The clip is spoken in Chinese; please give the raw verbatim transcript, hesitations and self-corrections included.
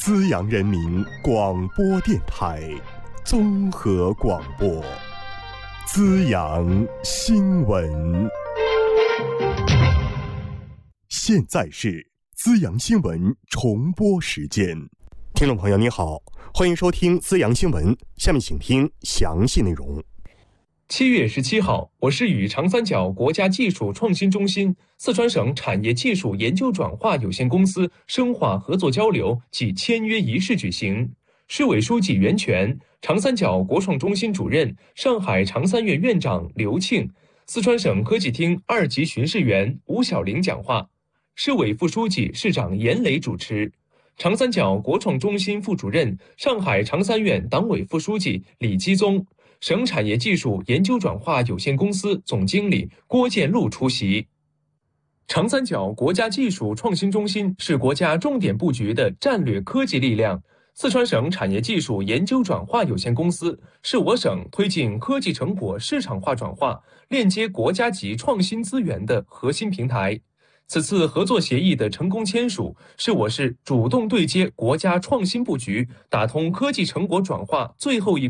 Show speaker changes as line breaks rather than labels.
资阳人民广播电台综合广播，资阳新闻。现在是资阳新闻重播时间。听众朋友你好，欢迎收听资阳新闻，下面请听详细内容。
七月十七号，我市与长三角国家技术创新中心、四川省产业技术研究转化有限公司深化合作交流暨签约仪式举行。市委书记袁泉、长三角国创中心主任、上海长三院院长刘庆、四川省科技厅二级巡视员吴晓玲讲话，市委副书记、市长严磊主持。长三角国创中心副主任、上海长三院党委副书记李基宗、省产业技术研究转化有限公司总经理郭建禄出席。长三角国家技术创新中心是国家重点布局的战略科技力量，四川省产业技术研究转化有限公司是我省推进科技成果市场化转化、链接国家级创新资源的核心平台。此次合作协议的成功签署，是我市主动对接国家创新布局、打通科技成果转化最后一